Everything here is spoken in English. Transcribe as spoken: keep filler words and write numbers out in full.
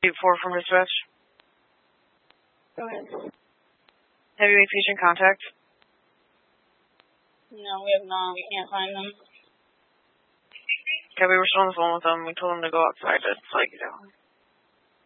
eight four from dispatch. Go ahead. Have you made patient contact? No, we have not. We can't find them. Okay, we were still on the phone with them. We told them to go outside to let you down.